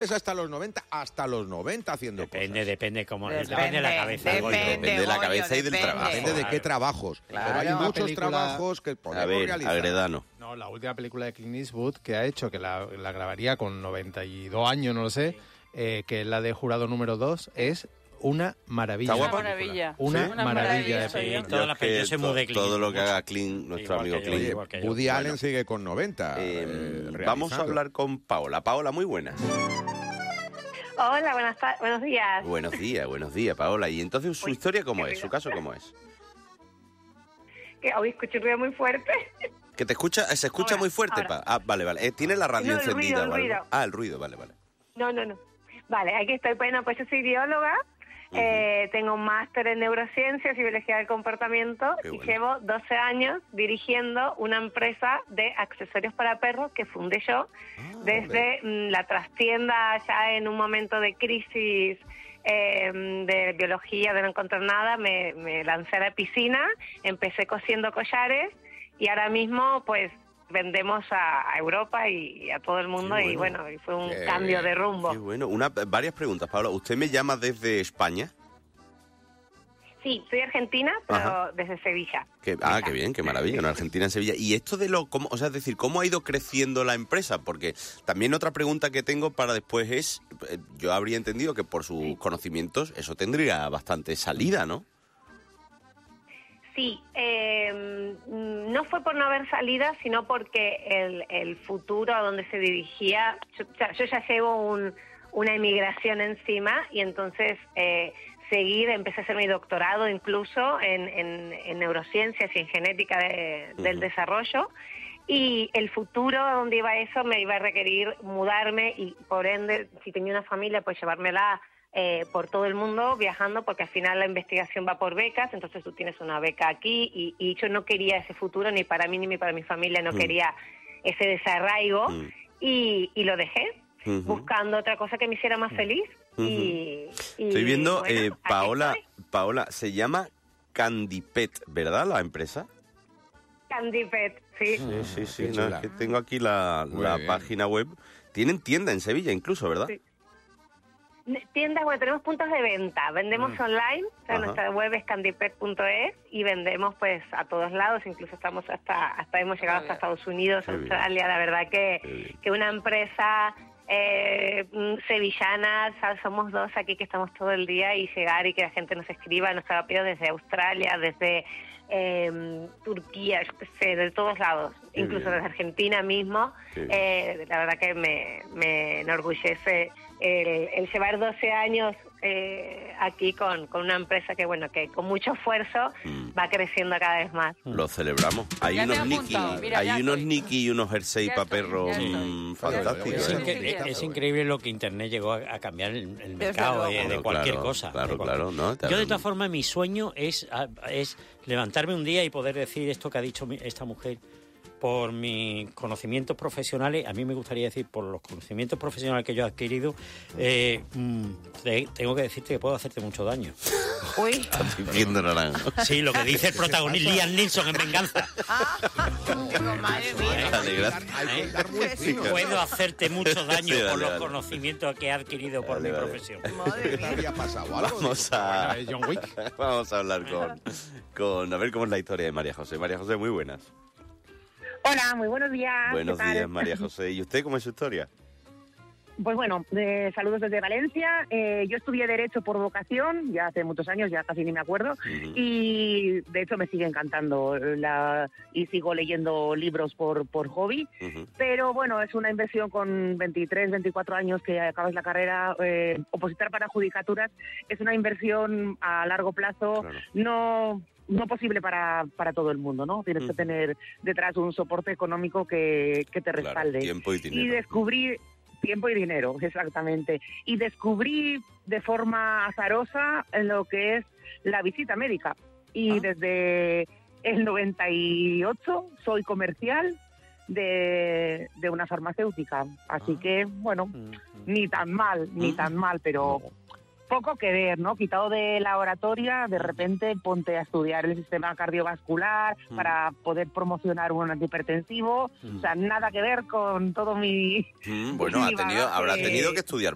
estés hasta los 90 haciendo cosas. Depende de la cabeza. Depende de la cabeza y del trabajo. Depende de qué trabajos. Claro. Pero hay Una muchos película- trabajos que podemos A ver, realizar. Agredano. No, la última película de Clint Eastwood que ha hecho, que la grabaría con 92 años, no lo sé, que es la de Jurado número 2, es una maravilla. ¿Está de guapa? película. Una maravilla. Una maravilla de Sí, película. toda la Yo es que yo soy muy de Clint. todo lo que haga Clint, nuestro Igual amigo que yo, Clint. igual que yo. Woody Allen sigue con 90. Vamos a realizando. hablar con Paola. Paola, muy buenas. Hola, buenos días. Buenos días, Paola. ¿Y entonces su Uy, historia cómo qué es? ¿Su ruido. caso cómo es? Que hoy escuché un ruido muy fuerte. ¿Que se escucha Ahora, muy fuerte? ahora. Vale. ¿Tiene la radio No, el encendida ruido, o algo? el ruido. Ah, el ruido, vale. No. Vale, aquí estoy. Bueno, pues yo soy bióloga. Tengo un máster en neurociencias y biología del comportamiento. Qué Y bueno. llevo 12 años dirigiendo una empresa de accesorios para perros que fundé yo. Desde la trastienda, ya en un momento de crisis de biología, de no encontrar nada, me lancé a la piscina, empecé cosiendo collares y ahora mismo pues vendemos a Europa y a todo el mundo. Qué y bueno. bueno, y fue un Qué cambio de rumbo. Qué bueno. Varias preguntas, Paola. ¿Usted me llama desde España? Sí, soy argentina, pero Ajá. desde Sevilla. Qué bien, qué maravilla, en Argentina, en Sevilla. Y esto de es decir, ¿cómo ha ido creciendo la empresa? Porque también otra pregunta que tengo para después es, yo habría entendido que por sus conocimientos eso tendría bastante salida, ¿no? Sí, no fue por no haber salida, sino porque el futuro a donde se dirigía, yo ya llevo una emigración encima y entonces empecé a hacer mi doctorado incluso en neurociencias y en genética del desarrollo. Y el futuro a donde iba eso me iba a requerir mudarme y por ende, si tenía una familia, pues llevármela por todo el mundo viajando, porque al final la investigación va por becas, entonces tú tienes una beca aquí y yo no quería ese futuro ni para mí ni para mi familia, no quería ese desarraigo y lo dejé buscando otra cosa que me hiciera más feliz. Y Estoy viendo, bueno, aquí Paola, estoy. se llama Candipet, ¿verdad? La empresa. Candipet, sí. Sí, qué no, chula. es que tengo aquí la Muy bien. página web. Tienen tienda en Sevilla incluso, ¿verdad? Sí. Tiendas, bueno, tenemos puntos de venta, vendemos online, o sea, Ajá. nuestra web es candipet.es y vendemos pues a todos lados, incluso estamos hasta hemos llegado hasta Estados Unidos, Qué bien. Australia, la verdad Qué bien. que una empresa sevillana, ¿sabes? Somos dos aquí que estamos todo el día y llegar y que la gente nos escriba, nos haga pedidos desde Australia, desde Turquía, yo qué sé, de todos lados, Qué incluso bien. desde Argentina mismo. Qué bien. La verdad que me enorgullece el llevar 12 años aquí con una empresa que bueno, que con mucho esfuerzo va creciendo cada vez más. Lo celebramos. Hay Ya te he unos Nicky, apuntado, mira, hay ya unos estoy. Nicky y unos jersey Ya para estoy, perros ya estoy. fantásticos. Sí, ¿eh? sí. Es increíble lo que Internet llegó a cambiar el mercado luego. de cualquier Claro, cosa. claro, de cualquier- claro, ¿no? Yo, de todas formas, mi sueño es levantarme un día y poder decir esto que ha dicho esta mujer. Por mis conocimientos profesionales, a mí me gustaría decir, por los conocimientos profesionales que yo he adquirido, tengo que decirte que puedo hacerte mucho daño. Uy. Estoy viendo naranja. Sí, lo que dice el protagonista Liam Neeson en Venganza. Digo, madre mía. Vale, gracias. Hay que estar muy fino. Puedo hacerte mucho daño Sí, vale, por los vale. conocimientos que he adquirido por Vale, mi vale. profesión. Madre ¿Qué te mía. había pasado? ¿Algo? Vamos a, John Wick. vamos a hablar con a ver cómo es la historia de María José. María José, muy buenas. Hola, muy buenos días. Buenos ¿qué tal? días, María José. ¿Y usted cómo es su historia? Pues bueno, saludos desde Valencia. Yo estudié Derecho por vocación, ya hace muchos años, ya casi ni me acuerdo, y de hecho me sigue encantando y sigo leyendo libros por hobby, pero bueno, es una inversión con 23, 24 años que acabas la carrera, opositar para judicaturas es una inversión a largo plazo, Claro. no posible para todo el mundo, ¿no? Tienes que tener detrás un soporte económico que te respalde. Claro, tiempo y dinero. Y descubrí tiempo y dinero, exactamente. Y descubrí de forma azarosa lo que es la visita médica. Y desde el 98 soy comercial de una farmacéutica. Así que, bueno, ni tan mal, pero poco que ver, ¿no? Quitado de la oratoria, de repente ponte a estudiar el sistema cardiovascular para poder promocionar un antihipertensivo. O sea, nada que ver con todo mi... Bueno, mi habrá bagaje. tenido que estudiar